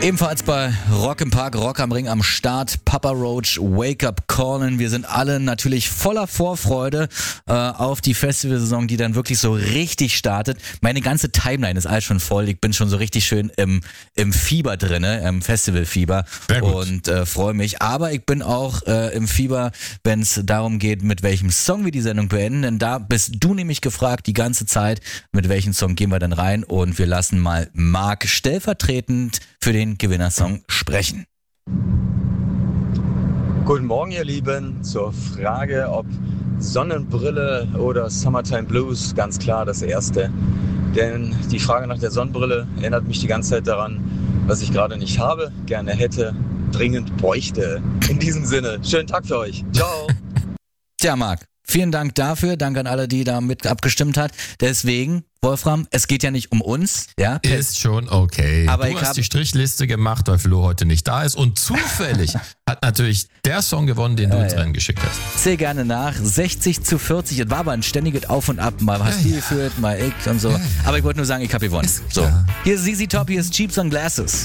Ebenfalls bei Rock im Park, Rock am Ring am Start, Papa Roach, Wake Up Callin'. Wir sind alle natürlich voller Vorfreude auf die Festivalsaison, die dann wirklich so richtig startet. Meine ganze Timeline ist alles schon voll. Ich bin schon so richtig schön im Fieber drinne, im Festivalfieber und freue mich. Aber ich bin auch im Fieber, wenn es darum geht, mit welchem Song wir die Sendung beenden. Denn da bist du nämlich gefragt die ganze Zeit, mit welchem Song gehen wir dann rein. Und wir lassen mal Marc stellvertretend für den Gewinnersong sprechen. Guten Morgen, ihr Lieben. Zur Frage, ob Sonnenbrille oder Summertime Blues, ganz klar das Erste. Denn die Frage nach der Sonnenbrille erinnert mich die ganze Zeit daran, was ich gerade nicht habe, gerne hätte, dringend bräuchte. In diesem Sinne, schönen Tag für euch. Ciao. Tja, Marc, vielen Dank dafür. Danke an alle, die da mit abgestimmt hat. Deswegen, Wolfram, es geht ja nicht um uns. Ja? Ist schon okay. Aber du hast die Strichliste gemacht, weil Flo heute nicht da ist. Und zufällig hat natürlich der Song gewonnen, den du ins Rennen geschickt hast. Zähl gerne nach. 60-40. Es war aber ein ständiges Auf und Ab. Mal hast du geführt, mal ich und so. Aber ich wollte nur sagen, ich habe gewonnen. So. Hier ist ZZ Top, hier ist Cheap Sunglasses.